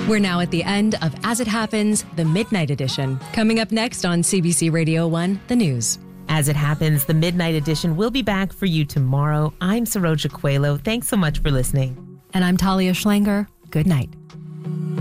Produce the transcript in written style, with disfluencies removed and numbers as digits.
We're now at the end of As It Happens, the Midnight Edition. Coming up next on CBC Radio 1, The News. As It Happens, the Midnight Edition will be back for you tomorrow. I'm Saroja Coelho. Thanks so much for listening. And I'm Talia Schlanger. Good night.